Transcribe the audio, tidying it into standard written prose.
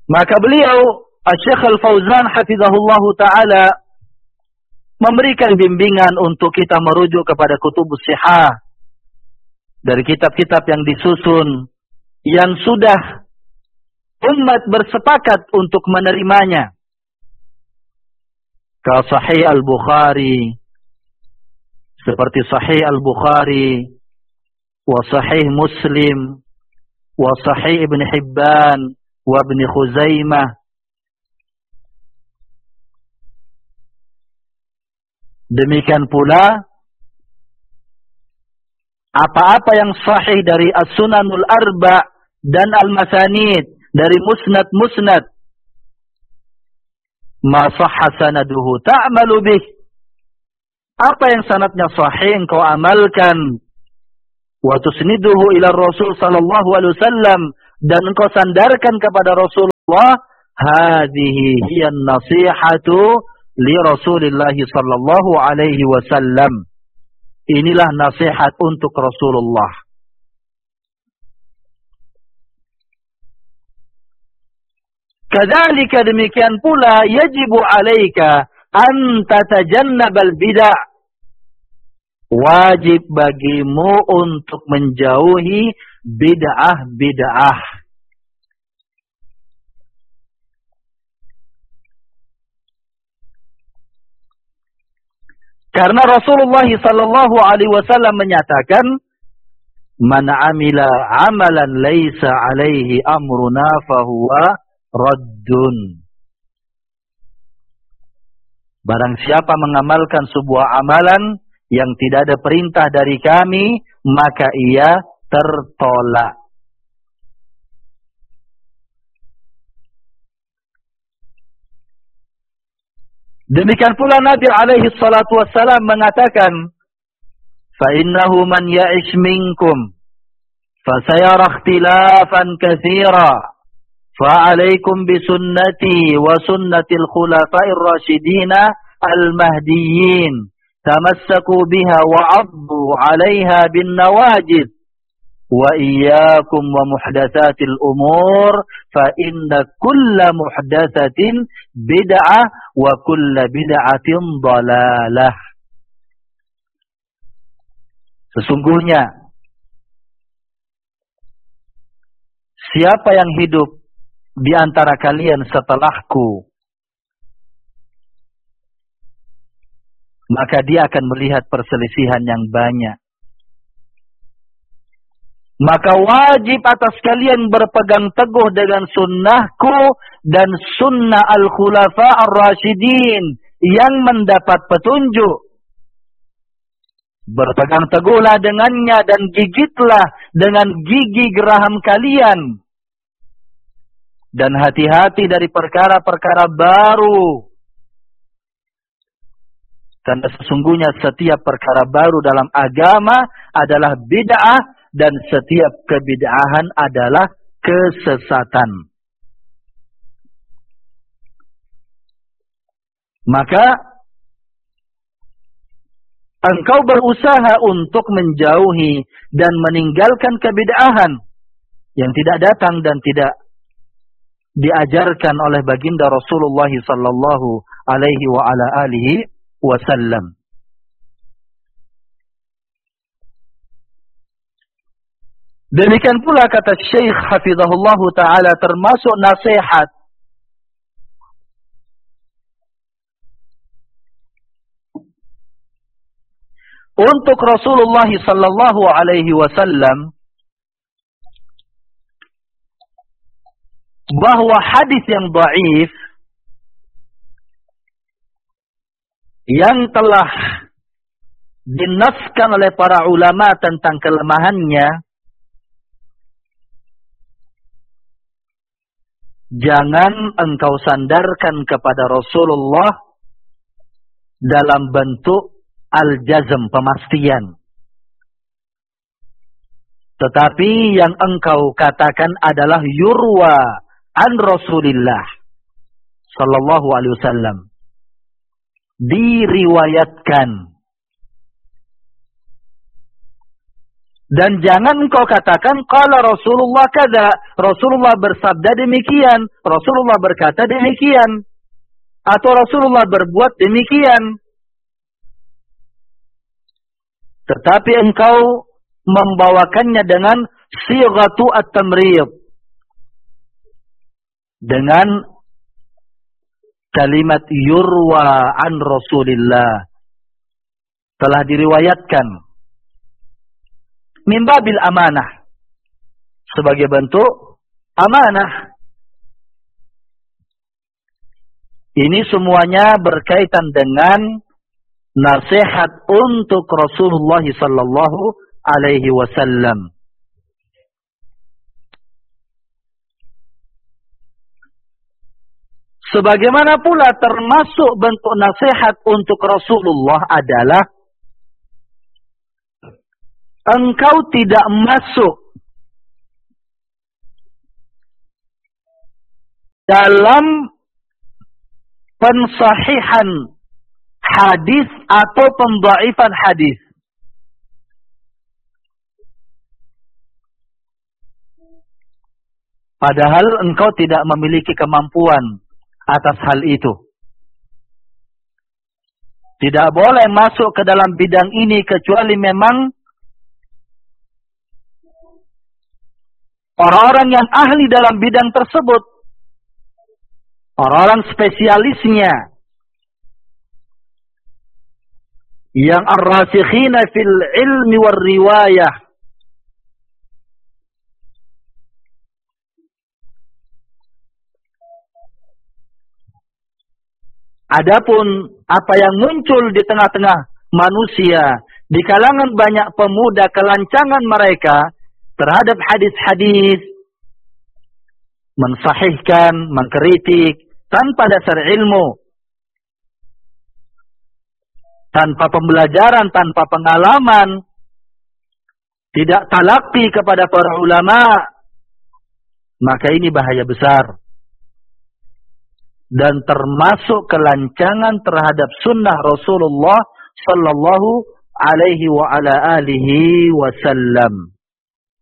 Maka beliau Syekh Al-Fauzan hafizahullah ta'ala memberikan bimbingan untuk kita merujuk kepada kutubus sihah, dari kitab-kitab yang disusun, yang sudah umat bersepakat untuk menerimanya. Ka Sahih Al-Bukhari, seperti Sahih Al-Bukhari, wa Sahih Muslim, wa Sahih Ibn Hibban, wa Ibn Khuzaimah. Demikian pula apa-apa yang sahih dari As-Sunanul Arba' dan Al-Masanid, dari musnad-musnad, ma sahha sanaduhu ta'malu bih. Apa yang sanadnya sahih engkau amalkan. Wa tusniduhu ila Rasul sallallahu alaihi wasallam, dan engkau sandarkan kepada Rasulullah. Hadhihi hiya an-nasihatu li Rasulillah sallallahu alaihi wasallam. Inilah nasihat untuk Rasulullah. Kadzalika, demikian pula, yajibu alaika an tatajannabal bid'ah. Wajib bagimu untuk menjauhi bid'ah-bid'ah. Karena Rasulullah sallallahu alaihi wasallam menyatakan, "Man 'amila 'amalan laisa 'alaihi amruna fahuwa raddun." Barang siapa mengamalkan sebuah amalan yang tidak ada perintah dari kami, maka ia tertolak. Demikian pula Nabi alaihi salatu wassalam mengatakan, "Fa innahu man ya'ish minkum fasayara ikhtilafan katsira, fa 'alaikum bi sunnati wa sunnatil khulafa'ir rasyidin al-mahdiyyin, tamassaku biha wa 'addu 'alaiha bin nawajid. Wa iyyakum wa muhdatsatil umur, fa inna kulla muhdatsatin bid'ah wa kulla bid'atin dhalalah." Sesungguhnya siapa yang hidup di antara kalian setelahku, maka dia akan melihat perselisihan yang banyak. Maka wajib atas kalian berpegang teguh dengan sunnahku dan sunnah al-khulafa ar-rasyidin yang mendapat petunjuk. Berpegang teguhlah dengannya dan gigitlah dengan gigi geraham kalian. Dan hati-hati dari perkara-perkara baru. Karena sesungguhnya setiap perkara baru dalam agama adalah bid'ah, dan setiap kebid'ahan adalah kesesatan. Maka engkau berusaha untuk menjauhi dan meninggalkan kebid'ahan yang tidak datang dan tidak diajarkan oleh baginda Rasulullah sallallahu alaihi wa ala alihi wasallam. Demikian pula kata Syekh hafizahullah ta'ala, termasuk nasihat untuk Rasulullah sallallahu alaihi wasallam, bahwa hadis yang dhaif yang telah dinaskan oleh para ulama tentang kelemahannya, jangan engkau sandarkan kepada Rasulullah dalam bentuk al-jazm, pemastian. Tetapi yang engkau katakan adalah yurwa an Rasulillah sallallahu alaihi wasallam. Diriwayatkan. Dan jangan engkau katakan qala Rasulullah kada, Rasulullah bersabda demikian, Rasulullah berkata demikian, atau Rasulullah berbuat demikian. Tetapi engkau membawakannya dengan sighatu at-tamrid, dengan kalimat yurwa an Rasulillah, telah diriwayatkan, min babil amanah, sebagai bentuk amanah. Ini semuanya berkaitan dengan nasihat untuk Rasulullah sallallahu alaihi wasallam. Sebagaimana pula termasuk bentuk nasihat untuk Rasulullah adalah engkau tidak masuk dalam pensahihan hadis atau pendhaifan hadis. Padahal engkau tidak memiliki kemampuan atas hal itu. Tidak boleh masuk ke dalam bidang ini kecuali memang orang-orang yang ahli dalam bidang tersebut, orang-orang spesialisnya, yang ar-rasikhina fil ilmi war riwayah. Adapun apa yang muncul di tengah-tengah manusia, di kalangan banyak pemuda, kelancangan mereka terhadap hadis-hadis, mensahihkan, mengkritik tanpa dasar ilmu, tanpa pembelajaran, tanpa pengalaman, tidak talaqi kepada para ulama, maka ini bahaya besar. Dan termasuk kelancangan terhadap sunnah Rasulullah sallallahu alaihi wa ala alihi wasallam.